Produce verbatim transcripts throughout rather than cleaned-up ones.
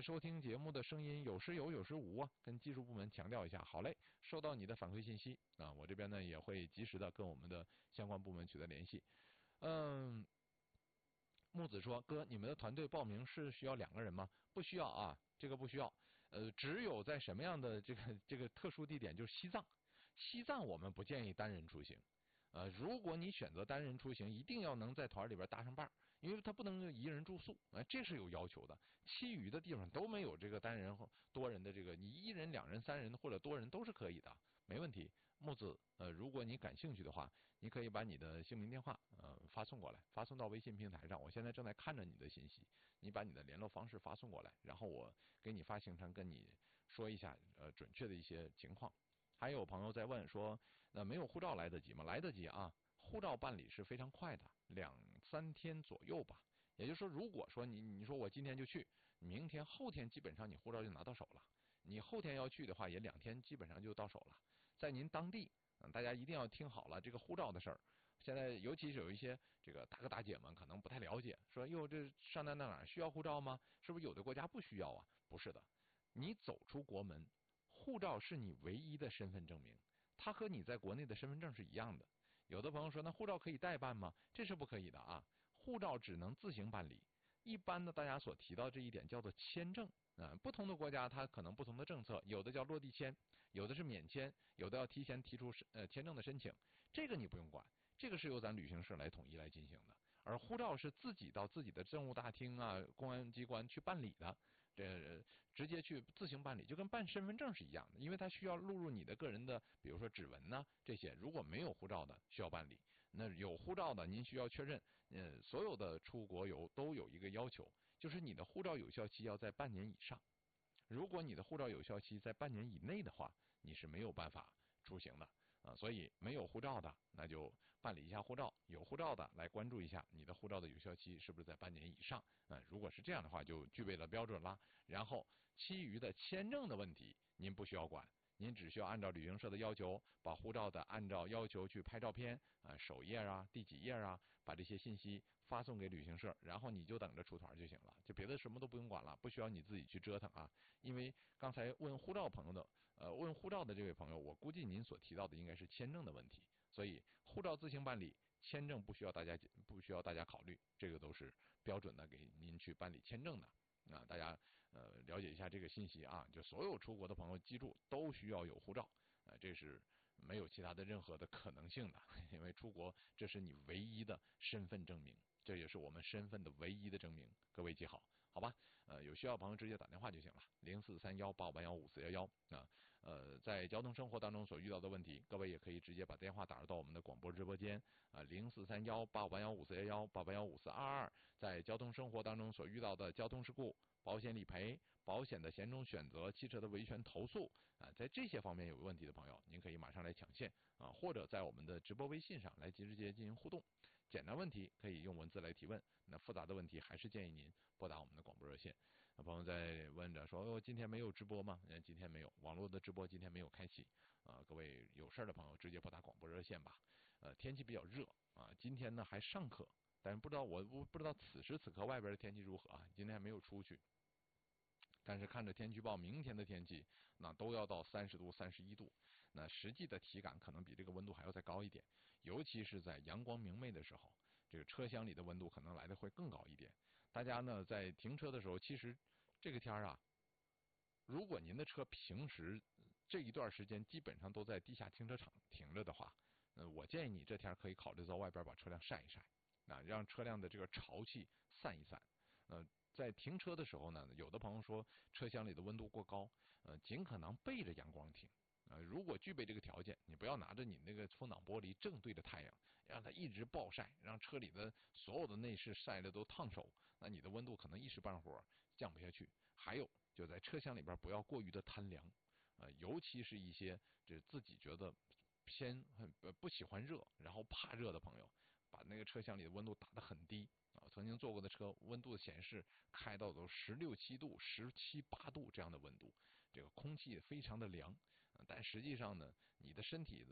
收听节目的声音有时有有时无啊，跟技术部门强调一下。好嘞，收到你的反馈信息啊，我这边呢也会及时的跟我们的相关部门取得联系。嗯，木子说，哥，你们的团队报名是需要两个人吗？不需要啊，这个不需要。呃，只有在什么样的这个这个特殊地点，就是西藏，西藏我们不建议单人出行。呃，如果你选择单人出行，一定要能在团里边搭上伴儿，因为他不能一人住宿，啊、呃，这是有要求的。其余的地方都没有这个单人或多人的这个，你一人、两人、三人或者多人都是可以的，没问题。木子，呃，如果你感兴趣的话，你可以把你的姓名电话呃发送过来，发送到微信平台上。我现在正在看着你的信息，你把你的联络方式发送过来，然后我给你发行程，跟你说一下呃准确的一些情况。还有朋友在问说，那没有护照来得及吗？来得及啊，护照办理是非常快的，两三天左右吧。也就是说，如果说你你说我今天就去，明天后天基本上你护照就拿到手了。你后天要去的话，也两天基本上就到手了。在您当地，嗯，大家一定要听好了这个护照的事儿。现在尤其是有一些这个大哥大姐们可能不太了解，说哟这上哪哪哪需要护照吗？是不是有的国家不需要啊？不是的，你走出国门，护照是你唯一的身份证明，它和你在国内的身份证是一样的。有的朋友说，那护照可以代办吗？这是不可以的啊，护照只能自行办理。一般的大家所提到这一点叫做签证啊、呃，不同的国家它可能不同的政策，有的叫落地签，有的是免签，有的要提前提出呃签证的申请，这个你不用管，这个是由咱旅行社来统一来进行的。而护照是自己到自己的政务大厅啊、公安机关去办理的，这直接去自行办理，就跟办身份证是一样的，因为它需要录入你的个人的，比如说指纹呐、啊、这些。如果没有护照的需要办理，那有护照的您需要确认。呃，所有的出国游都有一个要求，就是你的护照有效期要在半年以上。如果你的护照有效期在半年以内的话，你是没有办法出行的啊。所以没有护照的，那就办理一下护照；有护照的，来关注一下你的护照的有效期是不是在半年以上啊。如果是这样的话，就具备了标准啦。然后其余的签证的问题，您不需要管。您只需要按照旅行社的要求，把护照的按照要求去拍照片啊，首页啊，第几页啊，把这些信息发送给旅行社，然后你就等着出团就行了，就别的什么都不用管了，不需要你自己去折腾啊。因为刚才问护照朋友的，呃，问护照的这位朋友，我估计您所提到的应该是签证的问题，所以护照自行办理，签证不需要大家不需要大家考虑，这个都是标准的给您去办理签证的。啊，大家呃了解一下这个信息啊，就所有出国的朋友记住都需要有护照，呃，这是没有其他的任何的可能性的，因为出国这是你唯一的身份证明，这也是我们身份的唯一的证明，各位记好，好吧？呃，有需要的朋友直接打电话就行了，零四三幺八五八幺五四幺幺啊，呃，在交通生活当中所遇到的问题，各位也可以直接把电话打入到我们的广播直播间啊，零四三幺八五八幺五四幺幺八八幺五四二二，在交通生活当中所遇到的交通事故、保险理赔、保险的险种选择、汽车的维权投诉啊，在这些方面有问题的朋友，您可以马上来抢线啊，或者在我们的直播微信上来直接进行互动。简单问题可以用文字来提问，那复杂的问题还是建议您拨打我们的广播热线。那朋友在问着说，哦，今天没有直播吗？呃，今天没有，网络的直播今天没有开启啊。各位有事的朋友直接拨打广播热线吧。呃，天气比较热啊，今天呢还上课，但是不知道我不知道此时此刻外边的天气如何啊？今天还没有出去。但是看着天气预报，明天的天气那都要到三十度、三十一度，那实际的体感可能比这个温度还要再高一点，尤其是在阳光明媚的时候，这个车厢里的温度可能来的会更高一点。大家呢在停车的时候，其实这个天啊，如果您的车平时这一段时间基本上都在地下停车场停着的话，呃，我建议你这天可以考虑到外边把车辆晒一晒，啊，让车辆的这个潮气散一散，呃。在停车的时候呢，有的朋友说车厢里的温度过高，呃，尽可能背着阳光停。呃，如果具备这个条件，你不要拿着你那个风挡玻璃正对着太阳，让它一直暴晒，让车里的所有的内饰晒得都烫手，那你的温度可能一时半会儿降不下去。还有，就在车厢里边不要过于的贪凉，呃，尤其是一些这自己觉得偏呃不喜欢热，然后怕热的朋友，把那个车厢里的温度打得很低。啊，曾经坐过的车，温度显示开到都十六七度、十七八度这样的温度，这个空气非常的凉，但实际上呢，你的身体的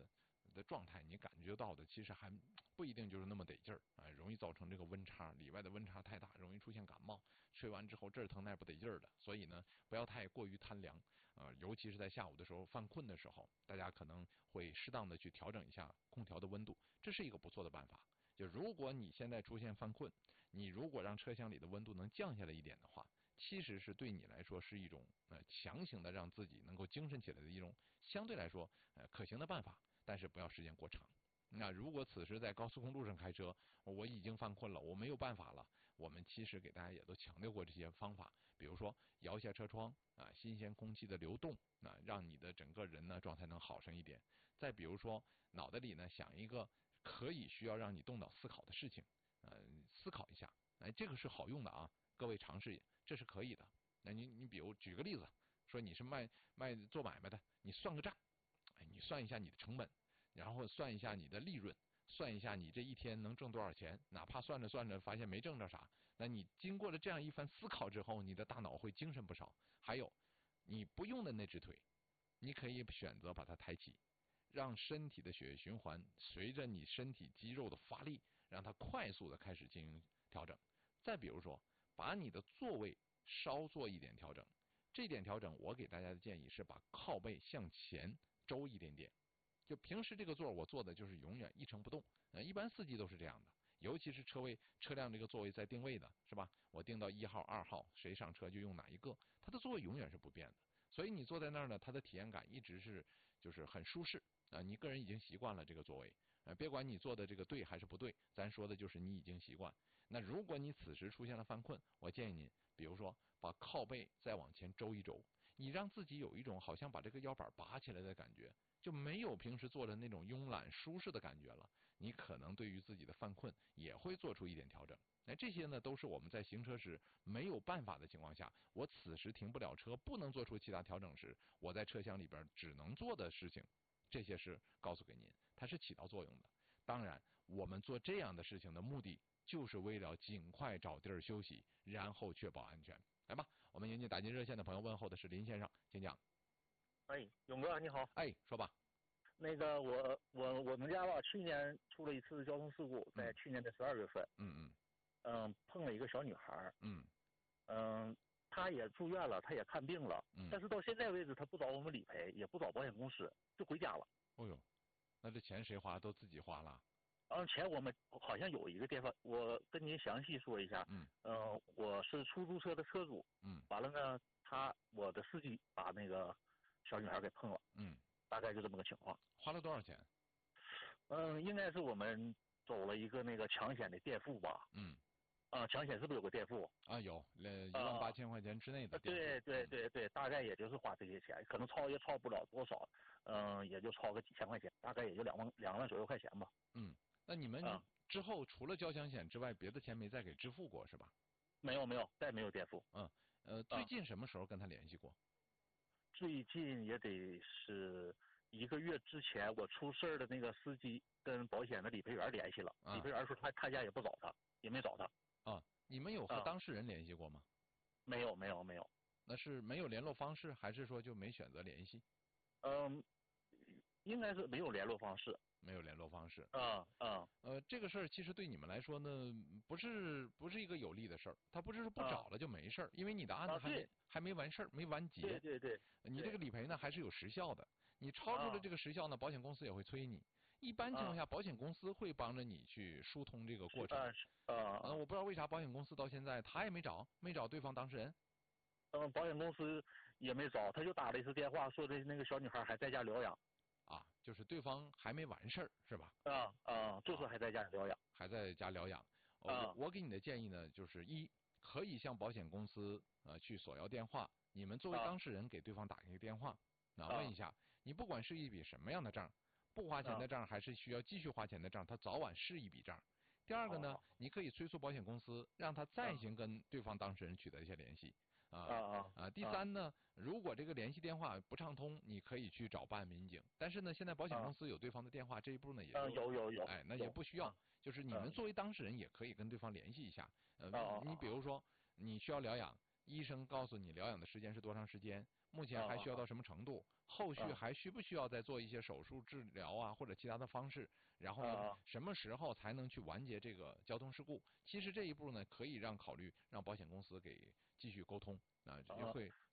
的状态，你感觉到的其实还不一定就是那么得劲儿啊，容易造成这个温差，里外的温差太大，容易出现感冒。吹完之后这儿疼那儿不得劲儿的，所以呢，不要太过于贪凉啊、呃，尤其是在下午的时候犯困的时候，大家可能会适当的去调整一下空调的温度，这是一个不错的办法。就如果你现在出现犯困，你如果让车厢里的温度能降下来一点的话，其实是对你来说是一种呃强行的让自己能够精神起来的一种相对来说呃可行的办法，但是不要时间过长。那如果此时在高速公路上开车，我已经犯困了，我没有办法了，我们其实给大家也都强调过这些方法，比如说摇下车窗啊，新鲜空气的流动啊，让你的整个人呢状态能好上一点。再比如说脑袋里呢想一个可以需要让你动脑思考的事情，呃，思考一下，哎，这个是好用的啊，各位尝试，这是可以的。那你你比如举个例子，说你是卖卖做买卖的，你算个账，哎，你算一下你的成本。然后算一下你的利润，算一下你这一天能挣多少钱，哪怕算着算着发现没挣着啥，那你经过了这样一番思考之后，你的大脑会精神不少。还有，你不用的那只腿，你可以选择把它抬起，让身体的血液循环随着你身体肌肉的发力，让它快速的开始进行调整。再比如说，把你的座位稍做一点调整，这点调整我给大家的建议是把靠背向前周一点点。就平时这个座我坐的就是永远一成不动，呃，一般司机都是这样的，尤其是车位车辆这个座位在定位的是吧？我定到一号、二号，谁上车就用哪一个，它的座位永远是不变的。所以你坐在那儿呢，它的体验感一直是就是很舒适啊、呃，你个人已经习惯了这个座位，呃，别管你坐的这个对还是不对，咱说的就是你已经习惯。那如果你此时出现了犯困，我建议您，比如说把靠背再往前周一周，你让自己有一种好像把这个腰板拔起来的感觉。就没有平时做的那种慵懒舒适的感觉了，你可能对于自己的犯困也会做出一点调整。那这些呢，都是我们在行车时没有办法的情况下，我此时停不了车，不能做出其他调整时，我在车厢里边只能做的事情。这些是告诉给您，它是起到作用的。当然，我们做这样的事情的目的，就是为了尽快找地儿休息，然后确保安全。来吧，我们迎接打进热线的朋友问候的是林先生，请讲。 哎，勇哥你好。 哎，说吧。 那个我我我们家吧，去年出了一次交通事故，在去年的十二月份。 嗯嗯。 嗯，碰了一个小女孩。 嗯。 嗯，她也住院了，她也看病了。 嗯。 但是到现在为止，她不找我们理赔，也不找保险公司，就回家了。 哦呦，那这钱谁花？都自己花了。 嗯，钱我们好像有一个地方，我跟您详细说一下。 嗯。 呃，我是出租车的车主。 嗯。 完了呢，他我的司机把那个小女孩给碰了。 嗯。 大概就这么个情况。 花了多少钱？ 嗯，应该是我们走了一个那个强险的垫付吧。 嗯。 啊，强险是不是有个垫付？ 啊，有，呃，一万八千块钱之内的垫付。 对对对对，大概也就是花这些钱，可能超也超不了多少，嗯，也就超个几千块钱，大概也就两万两万左右块钱吧。 嗯，那你们之后除了交强险之外，别的钱没再给支付过是吧？ 没有没有，再没有垫付。 嗯，呃，最近什么时候跟他联系过？ 最近也得是一个月之前，我出事儿的那个司机跟保险的理赔员联系了， 啊、 理赔员说他他家也不找他，也没找他。 啊，你们有和当事人联系过吗？ 没有没有没有。 那是没有联络方式，还是说就没选择联系？ 嗯，应该是没有联络方式。 没有联络方式。 啊啊。 呃，这个事儿其实对你们来说呢，不是不是一个有利的事儿。他不是说不找了就没事儿，因为你的案子还没、啊、还没完事儿，没完结。 对对对。 你这个理赔呢还是有时效的，你超出了这个时效呢，保险公司也会催你。一般情况下，保险公司会帮着你去疏通这个过程。 啊啊。 呃，我不知道为啥保险公司到现在他也没找，没找对方当事人。 嗯，保险公司也没找，他就打了一次电话，说的那个小女孩还在家疗养。 啊，就是对方还没完事儿，是吧？ 啊啊，就是还在家疗养。 还在家疗养。 啊。 我给你的建议呢，就是一，可以向保险公司呃去索要电话，你们作为当事人给对方打一个电话，那、啊、问一下，你不管是一笔什么样的账，不花钱的账还是需要继续花钱的账，他早晚是一笔账。第二个呢，你可以催促保险公司，让他再行跟对方当事人取得一些联系。啊啊啊！第三呢，如果这个联系电话不畅通，你可以去找办案民警。但是呢，现在保险公司有对方的电话，这一步呢也有有有有。 哎，那也不需要，就是你们作为当事人也可以跟对方联系一下。呃，你比如说你需要疗养， 医生告诉你疗养的时间是多长时间，目前还需要到什么程度，后续还需不需要再做一些手术治疗啊，或者其他的方式，然后呢，什么时候才能去完结这个交通事故？其实这一步呢，可以让考虑让保险公司给继续沟通啊，也会